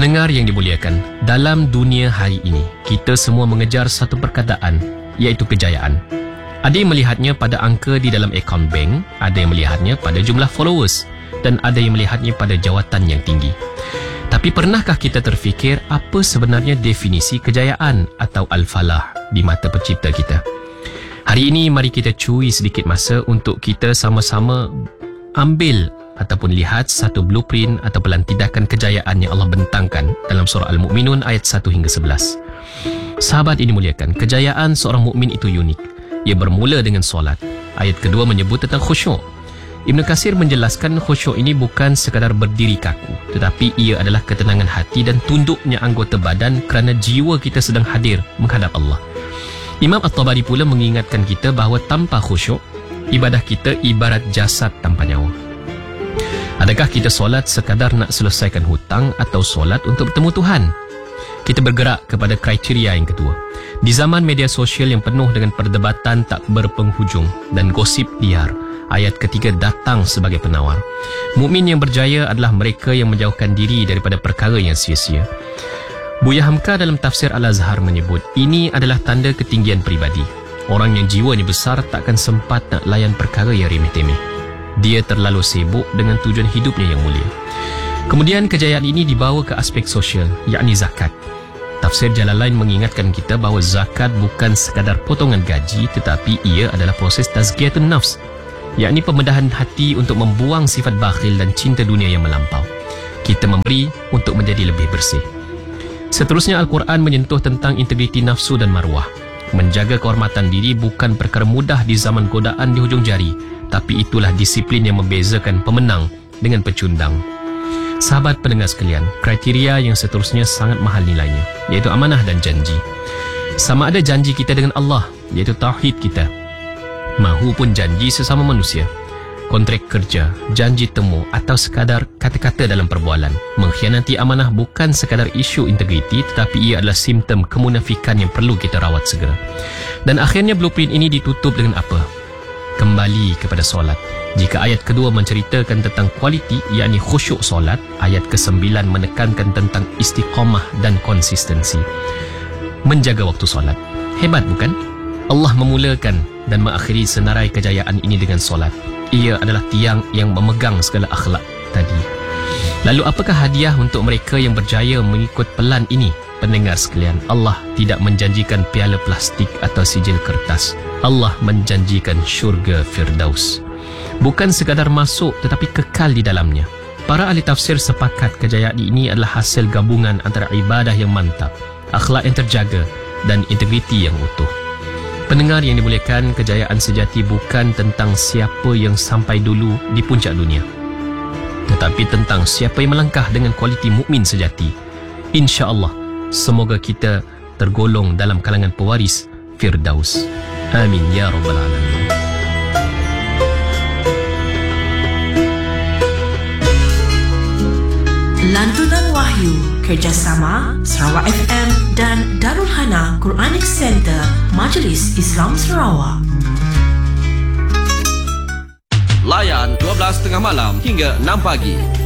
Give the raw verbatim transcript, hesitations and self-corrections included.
Pendengar yang dimuliakan, dalam dunia hari ini, kita semua mengejar satu perkataan, iaitu kejayaan. Ada yang melihatnya pada angka di dalam akaun bank, ada yang melihatnya pada jumlah followers, dan ada yang melihatnya pada jawatan yang tinggi. Tapi pernahkah kita terfikir apa sebenarnya definisi kejayaan atau al-falah di mata pencipta kita? Hari ini, mari kita curi sedikit masa untuk kita sama-sama ambil ataupun lihat satu blueprint atau pelantidakan kejayaan yang Allah bentangkan dalam surah Al-Mu'minun ayat satu hingga sebelas. Sahabat ini muliakan, kejayaan seorang mukmin itu unik. Ia bermula dengan solat. Ayat kedua menyebut tentang khusyuk. Ibn Katsir menjelaskan khusyuk ini bukan sekadar berdiri kaku, tetapi ia adalah ketenangan hati dan tunduknya anggota badan kerana jiwa kita sedang hadir menghadap Allah. Imam At-Tabari pula mengingatkan kita bahawa tanpa khusyuk, ibadah kita ibarat jasad tanpa nyawa. Adakah kita solat sekadar nak selesaikan hutang atau solat untuk bertemu Tuhan? Kita bergerak kepada kriteria yang kedua. Di zaman media sosial yang penuh dengan perdebatan tak berpenghujung dan gosip liar, ayat ketiga datang sebagai penawar. Mukmin yang berjaya adalah mereka yang menjauhkan diri daripada perkara yang sia-sia. Buya Hamka dalam tafsir Al-Azhar menyebut, ini adalah tanda ketinggian peribadi. Orang yang jiwanya besar takkan sempat nak layan perkara yang remeh-temeh. Dia terlalu sibuk dengan tujuan hidupnya yang mulia. Kemudian kejayaan ini dibawa ke aspek sosial, yakni zakat. Tafsir Jalalain mengingatkan kita bahawa zakat bukan sekadar potongan gaji, tetapi ia adalah proses tazkiyatun nafs, yakni pembedahan hati untuk membuang sifat bakhil dan cinta dunia yang melampau. Kita memberi untuk menjadi lebih bersih. Seterusnya, Al-Quran menyentuh tentang integriti nafsu dan maruah. Menjaga kehormatan diri bukan perkara mudah di zaman godaan di hujung jari, tapi itulah disiplin yang membezakan pemenang dengan pecundang. Sahabat pendengar sekalian, kriteria yang seterusnya sangat mahal nilainya, iaitu amanah dan janji. Sama ada janji kita dengan Allah, iaitu tauhid kita, mahupun janji sesama manusia, kontrak kerja, janji temu atau sekadar kata-kata dalam perbualan. Mengkhianati amanah bukan sekadar isu integriti, tetapi ia adalah simptom kemunafikan yang perlu kita rawat segera. Dan akhirnya blueprint ini ditutup dengan apa? Kembali kepada solat. Jika ayat kedua menceritakan tentang kualiti, yakni khusyuk solat, ayat kesembilan menekankan tentang istiqamah dan konsistensi. Menjaga waktu solat. Hebat bukan? Allah memulakan dan mengakhiri senarai kejayaan ini dengan solat. Ia adalah tiang yang memegang segala akhlak tadi. Lalu apakah hadiah untuk mereka yang berjaya mengikut pelan ini? Pendengar sekalian, Allah tidak menjanjikan piala plastik atau sijil kertas. Allah menjanjikan syurga Firdaus. Bukan sekadar masuk tetapi kekal di dalamnya. Para ahli tafsir sepakat kejayaan ini adalah hasil gabungan antara ibadah yang mantap, akhlak yang terjaga dan integriti yang utuh. Pendengar yang dimuliakan, kejayaan sejati bukan tentang siapa yang sampai dulu di puncak dunia, tetapi tentang siapa yang melangkah dengan kualiti mukmin sejati. Insya-Allah, semoga kita tergolong dalam kalangan pewaris Firdaus. Amin ya rabbal alamin. Lantunan Wahyu kerjasama Sarawak F M dan Darul Hana Quranic Center Majlis Islam Sarawak. Layan dua belas tiga puluh malam hingga enam pagi.